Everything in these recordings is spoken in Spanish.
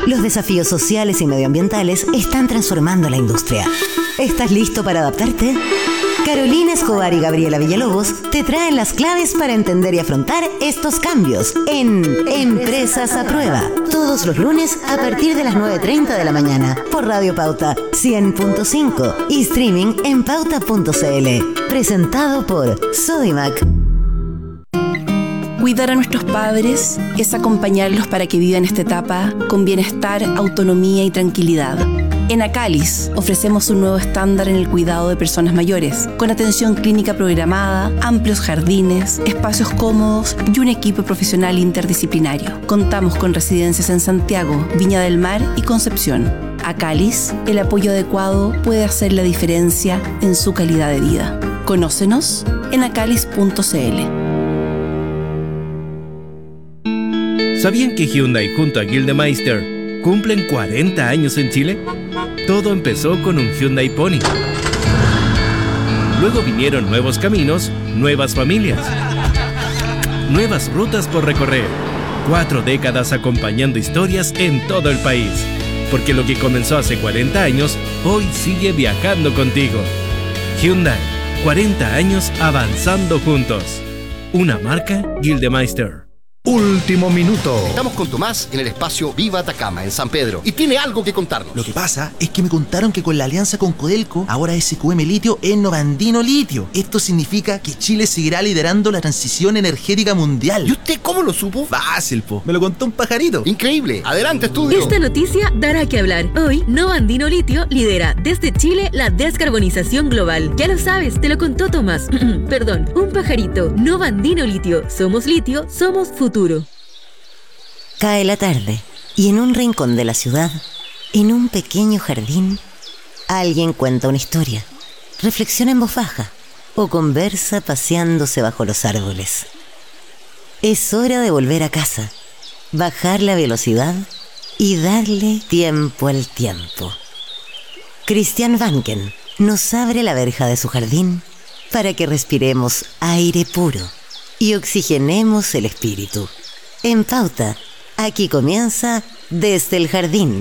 Los desafíos sociales y medioambientales están transformando la industria. ¿Estás listo para adaptarte? Carolina Escobar y Gabriela Villalobos te traen las claves para entender y afrontar estos cambios en Empresas a Prueba. Todos los lunes a partir de las 9:30 de la mañana por Radio Pauta 100.5 y streaming en pauta.cl. Presentado por Sodimac. Cuidar a nuestros padres es acompañarlos para que vivan esta etapa con bienestar, autonomía y tranquilidad. En Acalis ofrecemos un nuevo estándar en el cuidado de personas mayores, con atención clínica programada, amplios jardines, espacios cómodos y un equipo profesional interdisciplinario. Contamos con residencias en Santiago, Viña del Mar y Concepción. Acalis, el apoyo adecuado puede hacer la diferencia en su calidad de vida. Conócenos en acalis.cl. ¿Sabían que Hyundai junto a Gildemeister cumplen 40 años en Chile? Todo empezó con un Hyundai Pony. Luego vinieron nuevos caminos, nuevas familias, nuevas rutas por recorrer. 4 décadas acompañando historias en todo el país. Porque lo que comenzó hace 40 años, hoy sigue viajando contigo. Hyundai, 40 años avanzando juntos. Una marca Gildemeister. Último minuto. Estamos con Tomás en el espacio Viva Atacama, en San Pedro, y tiene algo que contarnos. Lo que pasa es que me contaron que con la alianza con Codelco, ahora SQM Litio es Novandino Litio. Esto significa que Chile seguirá liderando la transición energética mundial. ¿Y usted cómo lo supo? Fácil, po. Me lo contó un pajarito. Increíble. Adelante, estudio. Esta noticia dará que hablar. Hoy, Novandino Litio lidera desde Chile la descarbonización global. Ya lo sabes, te lo contó Tomás. Perdón, un pajarito. Novandino Litio. Somos litio, somos futuro. Cae la tarde y en un rincón de la ciudad, en un pequeño jardín, alguien cuenta una historia, reflexiona en voz baja o conversa paseándose bajo los árboles. Es hora de volver a casa, bajar la velocidad y darle tiempo al tiempo. Christian Vanken nos abre la verja de su jardín para que respiremos aire puro y oxigenemos el espíritu. En Pauta, aquí comienza Desde el Jardín.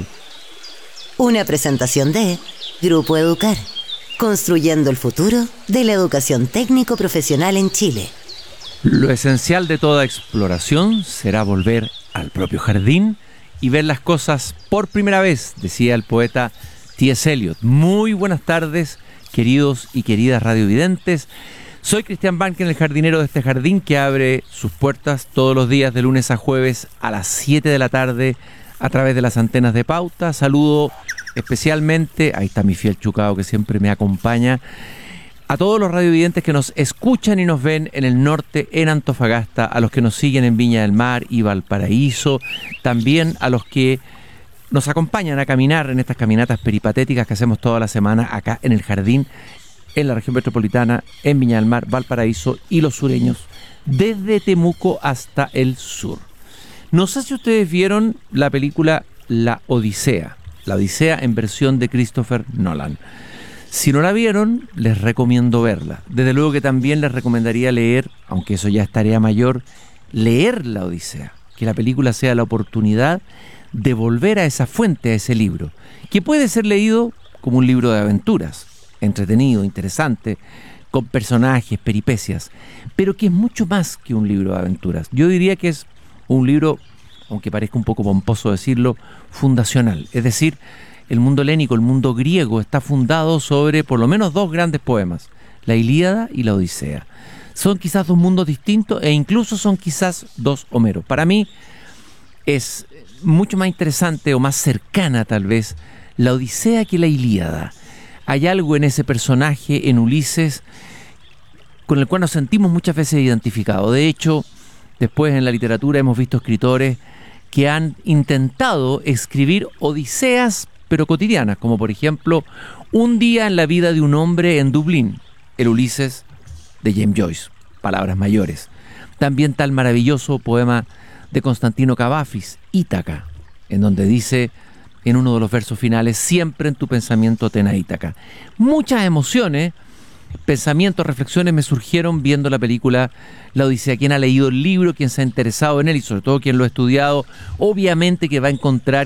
Una presentación de Grupo Educar, construyendo el futuro de la educación técnico-profesional en Chile. Lo esencial de toda exploración será volver al propio jardín y ver las cosas por primera vez, decía el poeta T.S. Eliot. Muy buenas tardes, queridos y queridas radiovidentes. Soy Christian Vanken, el jardinero de este jardín que abre sus puertas todos los días de lunes a jueves a las 7 de la tarde a través de las antenas de Pauta. Saludo especialmente, ahí está mi fiel Chucao que siempre me acompaña, a todos los radiovidentes que nos escuchan y nos ven en el norte, en Antofagasta, a los que nos siguen en Viña del Mar y Valparaíso, también a los que nos acompañan a caminar en estas caminatas peripatéticas que hacemos toda la semana acá en el jardín, en la región metropolitana, en Viña del Mar, Valparaíso y los sureños, desde Temuco hasta el sur. No sé si ustedes vieron la película La Odisea en versión de Christopher Nolan. Si no la vieron, les recomiendo verla. Desde luego que también les recomendaría leer, aunque eso ya es tarea mayor, leer La Odisea, que la película sea la oportunidad de volver a esa fuente, a ese libro, que puede ser leído como un libro de aventuras, entretenido, interesante, con personajes, peripecias, pero que es mucho más que un libro de aventuras. Yo diría que es un libro, aunque parezca un poco pomposo decirlo, fundacional. Es decir, el mundo helénico, el mundo griego, está fundado sobre por lo menos 2 grandes poemas, la Ilíada y la Odisea. Son quizás 2 mundos distintos e incluso son quizás 2 Homeros. Para mí es mucho más interesante o más cercana tal vez la Odisea que la Ilíada. Hay algo en ese personaje, en Ulises, con el cual nos sentimos muchas veces identificados. De hecho, después en la literatura hemos visto escritores que han intentado escribir odiseas, pero cotidianas, como por ejemplo, Un día en la vida de un hombre en Dublín, el Ulises de James Joyce, palabras mayores. También tal maravilloso poema de Constantino Cavafis, Ítaca, en donde dice en uno de los versos finales, siempre en tu pensamiento ten a Ítaca. Muchas emociones, pensamientos, reflexiones me surgieron viendo la película La Odisea. Quien ha leído el libro, quien se ha interesado en él y sobre todo quien lo ha estudiado, obviamente que va a encontrar